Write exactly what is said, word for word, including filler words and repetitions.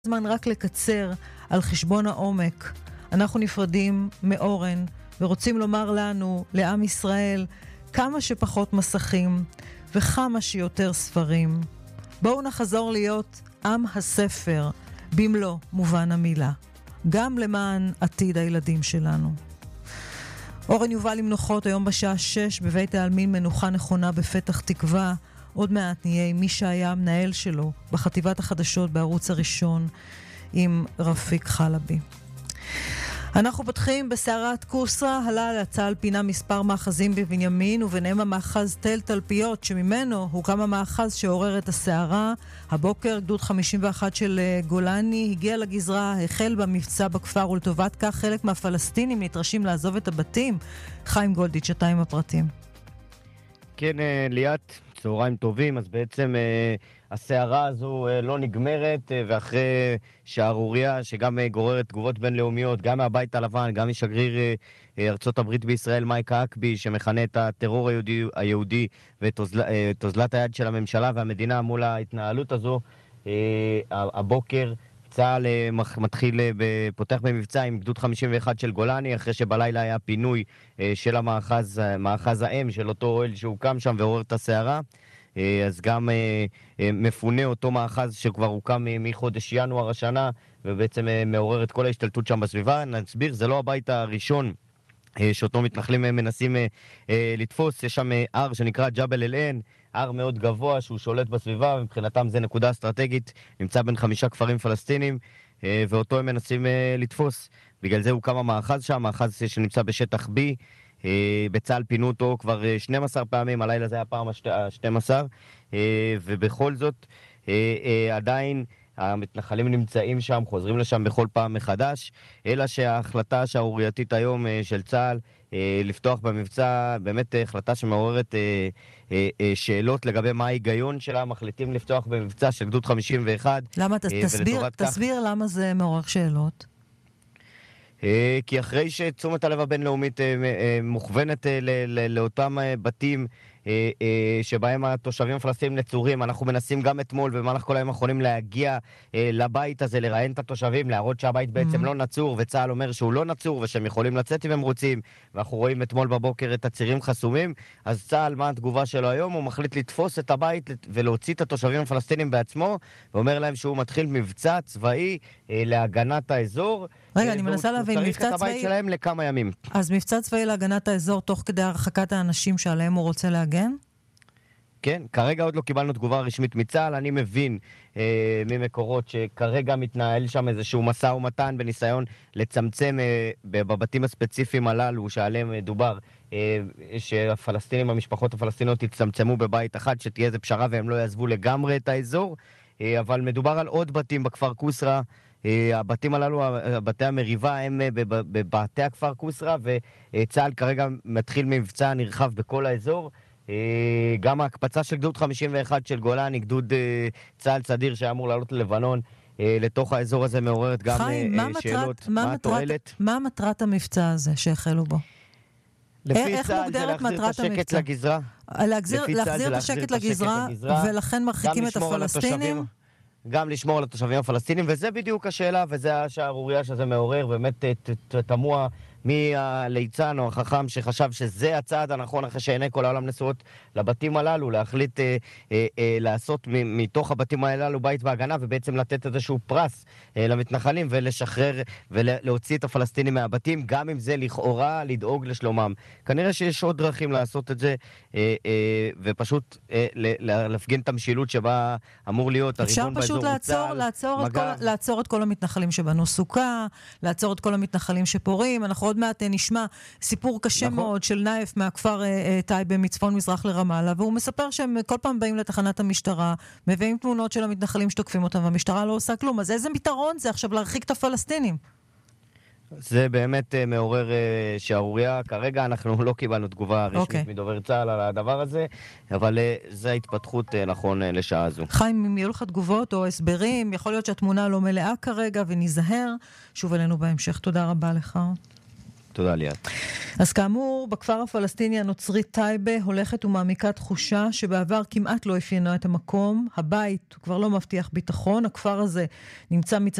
זמן רק לקצר על חשבון העומק. אנחנו נפרדים מאורן ורוצים לומר לנו, לעם ישראל, כמה שפחות מסכים וכמה שיותר ספרים. בואו נחזור להיות עם הספר במלוא מובן המילה, גם למען עתיד הילדים שלנו. אורן יובל עם נוחות היום בשעה שש בבית העלמין מנוחה נכונה בפתח תקווה. עוד מעט נהיה עם מי שהיה המנהל שלו בחטיבת החדשות בערוץ הראשון, עם רפיק חלבי. אנחנו פותחים בסערת קוסרה, הלל יצא על פינה מספר מאחזים בבנימין, וביניהם המאחז תל תלפיות, שממנו הוקם המאחז שעורר את הסערה. הבוקר גדוד חמישים ואחת של גולני הגיע לגזרה, החל במבצע בכפר, ולטובת כך חלק מהפלסטינים נדרשים לעזוב את הבתים. חיים גולדיץ', אתה עם הפרטים. כן, ליאת, צהריים טובים. אז בעצם אה, הסערה הזו אה, לא נגמרת, אה, ואחרי שערוריה שגם אה, גוררת תגובות בינלאומיות, גם מהבית הלבן, גם משגריר אה, אה, ארצות הברית בישראל מייק האקבי, שמכנה את הטרור היהודי, היהודי ותוזלת היד של הממשלה והמדינה מול ההתנהלות הזו. אה, הבוקר צה"ל מתחיל, פותח במבצע עם גדוד חמישים ואחת של גולני, אחרי שבלילה היה פינוי של המאחז, מאחז האם של אותו אוהל שהוקם שם ועורר את הסערה. אז גם מפונה אותו מאחז שכבר הוקם מחודש ינואר השנה, ובעצם מעורר את כל ההשתלטות שם בסביבה. נסביר, זה לא הבית הראשון שאותו מתנחלים מנסים לתפוס. יש שם הר שנקרא ג'בל אל-עין, הר מאוד גבוה שהוא שולט בסביבה, מבחינתם זה נקודה אסטרטגית, נמצא בין חמישה כפרים פלסטינים, ואותו הם מנסים לתפוס. בגלל זה הוקם המאחז שם, מאחז שנמצא בשטח B, בצה"ל פינו אותו כבר שתים עשרה פעמים, הלילה זה היה פעם ה-שתים עשרה, ובכל זאת עדיין המתנחלים נמצאים שם, חוזרים לשם בכל פעם מחדש, אלא שההחלטה השערורייתית היום של צה"ל לפתוח במבצע, באמת החלטה שמעוררת שאלות לגבי מה ההיגיון שלה, מחליטים לפתוח במבצע של גדוד חמישים ואחת. למה? תסביר, תסביר למה זה מעורר שאלות. כי אחרי שתשומת הלב הבינלאומית מוכוונת לאותם בתים שבהם התושבים הפלסטינים נצורים, אנחנו מנסים גם אתמול במהלך כל היום האחרונים להגיע לבית הזה, לראיין את התושבים, להראות שהבית בעצם לא נצור, וצה"ל אומר שהוא לא נצור ושהם יכולים לצאת אם הם רוצים, ואנחנו רואים אתמול בבוקר את הצירים חסומים. אז צה"ל, מה התגובה שלו היום? הוא מחליט לתפוס את הבית ולהוציא את התושבים הפלסטינים בעצמו, ואומר להם שהוא מתחיל מבצע צבאי להגנת האזור. רגע, אני מנסה להבין, מבצע צבאי... הוא צריך את הבית שלהם לכמה ימים. אז מבצע צבאי להגנת האזור תוך כדי הרחקת האנשים שעליהם הוא רוצה להגן? כן, כרגע עוד לא קיבלנו תגובה רשמית מצה"ל. אני מבין אה, ממקורות שכרגע מתנהל שם איזשהו משא ומתן בניסיון לצמצם אה, בבתים הספציפיים הללו שעליהם דובר, אה, שהפלסטינים, המשפחות הפלסטיניות יצמצמו בבית אחד, שתהיה איזו פשרה והם לא יעזבו לגמרי את האזור, אה, אבל מדובר על עוד בתים בכפר קוסרה. הבתים הללו, בתי המריבה, הם בבתי הכפר קוסרה, וצה"ל כרגע מתחיל מבצע נרחב בכל האזור. גם ההקפצה של גדוד חמישים ואחת של גולני, גדוד צה"ל סדיר שאמור לעלות ללבנון, לתוך האזור הזה מעוררת גם חיים, שאלות. מה, מה התועלת? מה מטרת המבצע הזה שהחלו בו? לפי צה"ל זה להחזיר את השקט לגזרה. להחזיר, להחזיר את השקט לגזרה, ולכן מרחיקים את הפלסטינים? גם לשמור על התושבים הפלסטינים, וזה בדיוק השאלה, וזה השערוריה שזה מעורר, באמת תמוה מי הליצן או החכם שחשב שזה הצעד הנכון אחרי שעיני כל העולם נשואות לבתים הללו, להחליט אה, אה, אה, לעשות מ- מתוך הבתים הללו בית בהגנה, ובעצם לתת איזשהו פרס אה, למתנחלים ולשחרר ולהוציא את הפלסטינים מהבתים, גם אם זה לכאורה לדאוג לשלומם. כנראה שיש עוד דרכים לעשות את זה, אה, אה, ופשוט אה, להפגין את המשילות שבה אמור להיות הריבון באזור. אפשר פשוט לעצור, לעצור, את כל, לעצור את כל המתנחלים שבנו סוכה, לעצור את כל המתנחלים שפורים. אנחנו עוד מעט נשמע סיפור קשה נכון. מאוד של נאיף מהכפר טייבה מצפון מזרח לרמאללה, והוא מספר שהם כל פעם באים לתחנת המשטרה, מביאים תמונות של המתנחלים שתוקפים אותם, והמשטרה לא עושה כלום. אז איזה פתרון זה עכשיו להרחיק את הפלסטינים? זה באמת uh, מעורר uh, שערוריה. כרגע אנחנו לא קיבלנו תגובה רשמית okay. מדובר צה"ל על הדבר הזה, אבל uh, זו ההתפתחות uh, נכון uh, לשעה זו. חיים, אם יהיו לך תגובות או הסברים, יכול להיות שהתמונה לא מלאה כרגע, ונזהר. שוב אלינו בהמשך. תודה רבה לך. תודה ליאת. אז כאמור, בכפר הפלסטיני הנוצרי טייבה הולכת ומעמיקה תחושה שבעבר כמעט לא אפיינה את המקום. הבית כבר לא מבטיח ביטחון. הכפר הזה נמצא מצפון